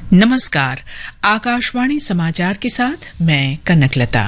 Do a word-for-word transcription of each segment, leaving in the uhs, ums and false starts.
नमस्कार, आकाशवाणी समाचार के साथ मैं कनकलता।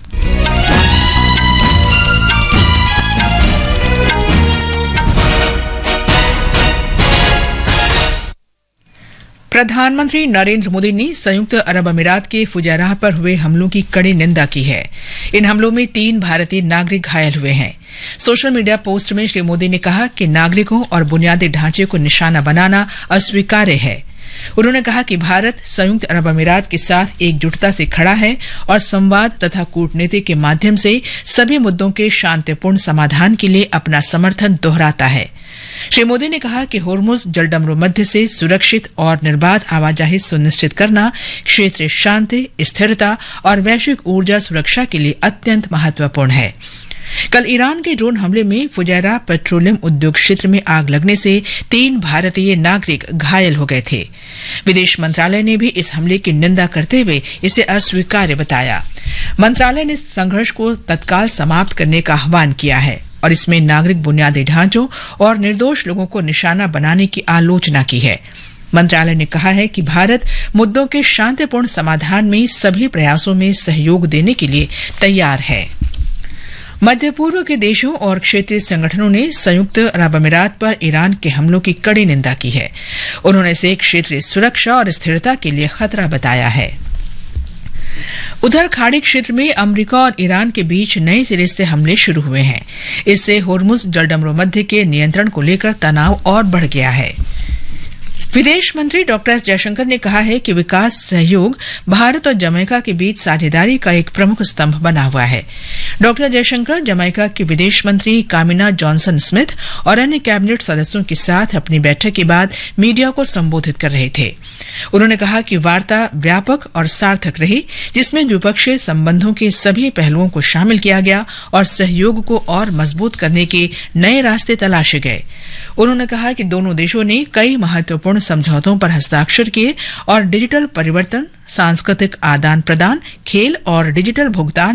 प्रधानमंत्री नरेंद्र मोदी ने संयुक्त अरब अमीरात के फुजैराह पर हुए हमलों की कड़ी निंदा की है। इन हमलों में तीन भारतीय नागरिक घायल हुए हैं। सोशल मीडिया पोस्ट में श्री मोदी ने कहा कि नागरिकों और बुनियादी ढांचे को निशाना बनाना अस्वीकार्य है। उन्होंने कहा कि भारत संयुक्त अरब अमीरात के साथ एकजुटता से खड़ा है और संवाद तथा कूटनीति के माध्यम से सभी मुद्दों के शांतिपूर्ण समाधान के लिए अपना समर्थन दोहराता है। श्री मोदी ने कहा कि होर्मुज जलडमरू मध्य से सुरक्षित और निर्बाध आवाजाही सुनिश्चित करना क्षेत्रीय शांति, स्थिरता और वैश्विक ऊर्जा सुरक्षा के लिए अत्यंत महत्वपूर्ण है। कल ईरान के ड्रोन हमले में फुजैरा पेट्रोलियम उद्योग क्षेत्र में आग लगने से तीन भारतीय नागरिक घायल हो गए थे। विदेश मंत्रालय ने भी इस हमले की निंदा करते हुए इसे अस्वीकार्य बताया। मंत्रालय ने संघर्ष को तत्काल समाप्त करने का आह्वान किया है और इसमें नागरिक बुनियादी ढांचों और निर्दोष लोगों को निशाना बनाने की आलोचना की है। मंत्रालय ने कहा है कि भारत मुद्दों के शांतिपूर्ण समाधान में सभी प्रयासों में सहयोग देने के लिए तैयार है। मध्य पूर्व के देशों और क्षेत्रीय संगठनों ने संयुक्त अरब अमीरात पर ईरान के हमलों की कड़ी निंदा की है। उन्होंने इसे क्षेत्रीय सुरक्षा और स्थिरता के लिए खतरा बताया है। उधर खाड़ी क्षेत्र में अमेरिका और ईरान के बीच नए सिरे से हमले शुरू हुए हैं। इससे होर्मुज जलडमरू मध्य के नियंत्रण को लेकर तनाव और बढ़ गया है। विदेश मंत्री डॉक्टर एस जयशंकर ने कहा है कि विकास सहयोग भारत और जमैका के बीच साझेदारी का एक प्रमुख स्तंभ बना हुआ है। डॉक्टर जयशंकर जमैका के विदेश मंत्री कामिना जॉनसन स्मिथ और अन्य कैबिनेट सदस्यों के साथ अपनी बैठक के बाद मीडिया को संबोधित कर रहे थे। उन्होंने कहा कि वार्ता व्यापक और सार्थक रही, जिसमें द्विपक्षीय संबंधों के सभी पहलुओं को शामिल किया गया और सहयोग को और मजबूत करने के नए रास्ते तलाशे गए। उन्होंने कहा कि दोनों देशों ने कई महत्वपूर्ण समझौतों पर हस्ताक्षर किए और डिजिटल परिवर्तन, सांस्कृतिक आदान प्रदान, खेल और डिजिटल भुगतान